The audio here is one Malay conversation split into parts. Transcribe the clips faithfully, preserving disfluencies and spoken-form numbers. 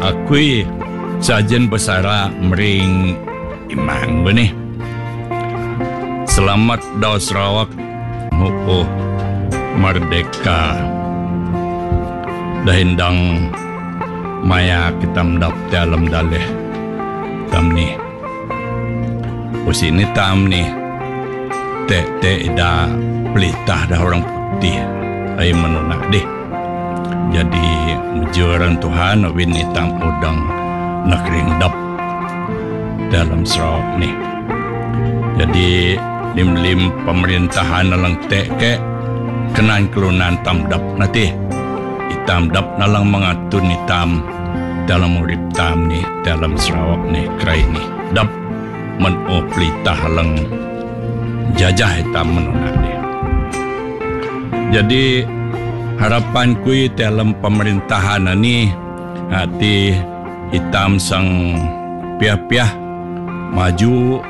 Akui sajen besara mering imang benih. Selamat daw Sarawak Huo merdeka. Dahindang maya kita mendap dalam dalih tam ni. Usini tam ni. Te te ida pelitah dah orang putih. Ay menunak deh. Jadi mujuran Tuhan win hitam udang nak ringdap dalam Sarawak ni. Jadi lim-lim pemerintahan nalang tek ke kenan kelunan tamdap nanti. Hitam dap nalang mengatun hitam dalam urip tam ni dalam Sarawak ni kerai ni. Dap menu pelitah lang jajah hitam menunak dia. Jadi harapan kui dalam pemerintahan ni hati hitam sang piah-piah maju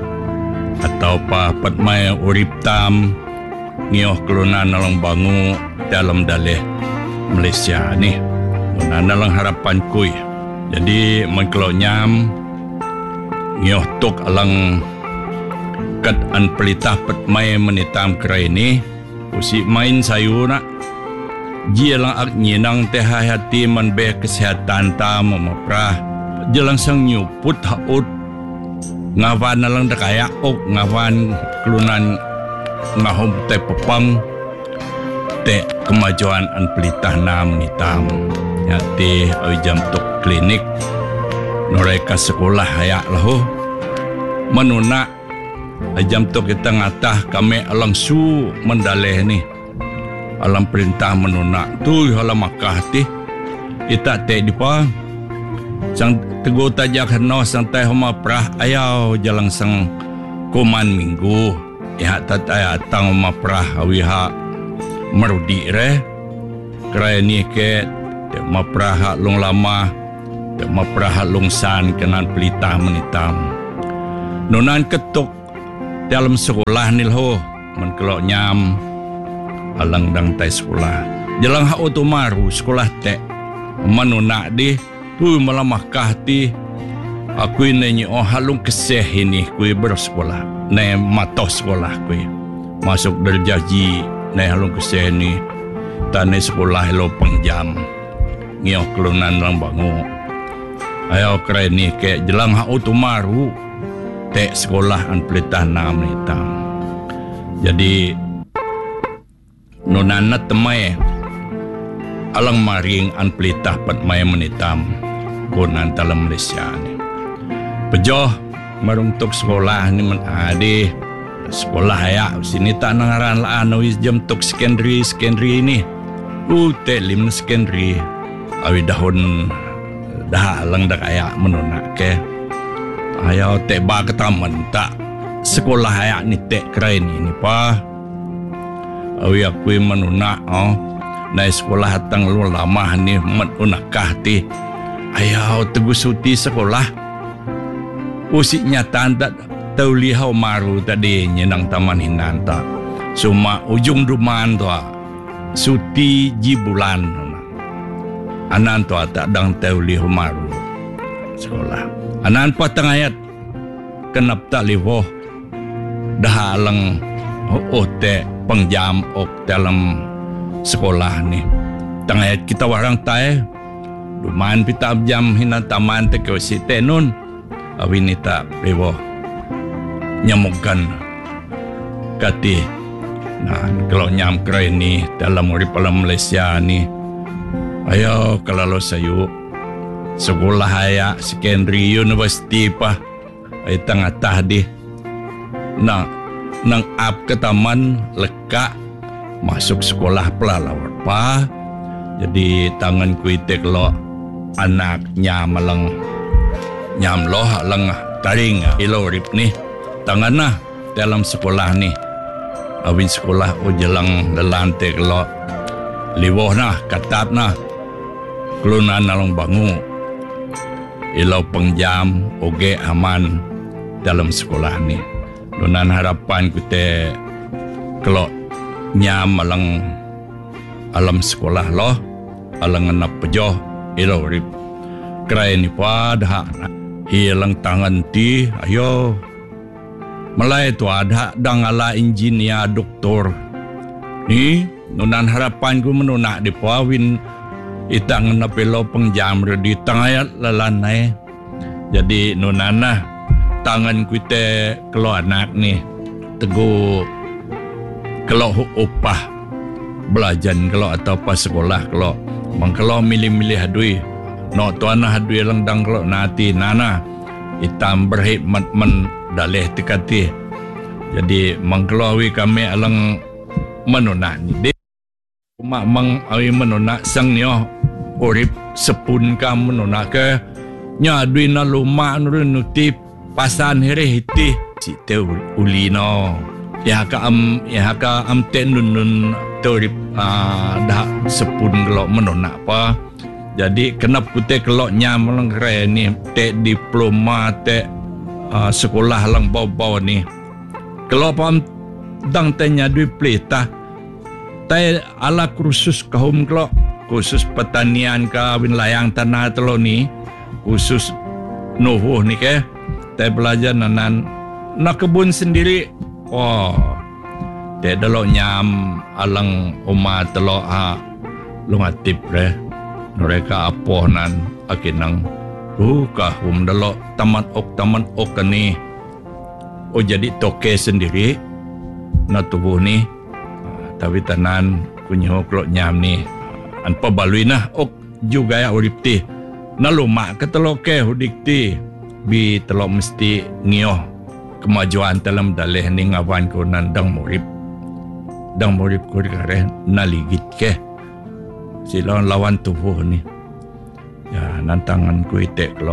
atau pa patmai urip tam ngioh kelunan nalang bangu dalam dalih Malaysia ni. Nana nalang harapan kui. Jadi mengkelo nyam ngioh tok alang kat an pelitah patmai menitam kerai ni usi main sayu nak Jia lang ak nyinang teh hati man be kesehatan ta memaprah jelang sang nyuput haut ngawan lang dakaya ok ngawan kelunan ngahom te pepang te kemajuan an pelitah nam nitam yati oi jam tok klinik noreka sekolah hayak lahu menuna jam tok kita ngatah kami alang su mendaleh ni alam perintah menunak tu halam makah ti ita te dipa sang teguh tajak heno sang teh homa prah ayau jalang sang kuman minggu ya tat aya tang homa prah awiha merudi re krai ni ke te ma prah long lama te ma prah long san kenan pelitah menitam nunan ketuk dalam sekolah nilho men kelok nyam alang dang tai sekolah jelang hak otomaru sekolah tek manunak di tu malamah kahti aku ini oh halung keseh ini kui bersekolah ne matoh sekolah kui masuk derjaji ne halung keseh ni tane sekolah lo pengjam ngioh kelunan lang bangu ayo keren ni ke jelang hak otomaru tek sekolah an pelitah nam ni tam jadi nonana temai alang maring an pelitah patmai menitam konan dalam Malaysia ni. Pejoh marungtuk sekolah ni men ade sekolah ya sini tak nangaran la anawis jam tok secondary secondary ni. U te lim secondary awi dahun dah alang dak ayak menunak ke. Ayau te ba ketaman tak sekolah ayak ni te kerai ni ni pa. Awi aku menunak oh naik sekolah hatang lu lama ni menunakah ti ayau teguh suti sekolah usik nyata tak tahu lihau maru tadi nyenang taman hinan tak cuma ujung duman tu suti ji bulan anan tu tak dang tahu lihau maru sekolah anan patang ayat kenap tak livoh dah alang oh te pengjam ok dalam sekolah ni. Tangayat kita warang tay, duman pita jam hina taman te ke si tenun, awin ita bewo nyamukan kati. Nah kalau nyam kray ni dalam urip alam Malaysia ni, ayo kalau sayu sekolah haya secondary university pa ay tangah tahdi. Nah nang ap ke taman leka masuk sekolah pelalawar pa jadi tangan kuitek lo anaknya malang nyam lo lang taring ilo rip ni tangan nah dalam sekolah ni awin sekolah o jelang lelantek lo liwoh nah katap nah kelunan nalong bangu ilo pengjam oge aman dalam sekolah ni. Donan harapan kita kalau nyam alang alam sekolah lo alang anak pejoh ilo rip kray ni pada hilang tangan ti ayo malay tu ada dang ala engineer doktor ni nunan harapan ku menuna di pawin itang na pelo pengjam di tangayat lalanay jadi nunana tangan ku te kalau anak ni teguh kalau upah belajar kalau atau pas sekolah kalau mang kalau milih-milih hadui no tuana hadui lang dang kalau nati nana itam berhikmat men daleh tikati jadi mang kalau kami alang menuna ni mak mang awi menuna sang nyo urip sepun kam menuna ke nya adui na luma nurun nuti pasan here hiti si te uli no ya ka am ya ka am te nun nun torip uh, dah sepun kalau menona apa jadi kenapa putih kalau nyam lang kere ni te diploma te uh, sekolah lang bau-bau ni kalau pam dang tanya duit pelita te ala kursus kahum kalau khusus pertanian ka win layang tanah telo ni khusus nuhuh ni ke te belajar nanan nak kebun sendiri oh te dalo nyam alang uma telo a lungatip re mereka aponan akinang ruka hum dalo taman ok taman ok ni oh jadi toke sendiri na tubuh ni tapi tanan kunyo klo nyam ni an pabalui nah ok juga ya urip ti na luma ke telo ke hudik ti bi telo mesti ngioh kemajuan dalam daleh ni ngawan ko nandang murip dang murip ko kare naligit ke silon lawan tubuh ni ya nantangan ko ite klo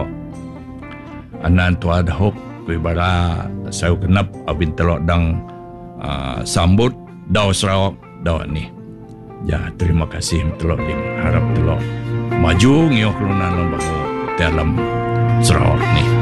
anan tu ada hok ko bara saya kenap abin telo dang uh, sambut daw Sarawak daw ni ya terima kasih telo ling harap telo maju ngioh kelunan lembaga dalam Sarawak ni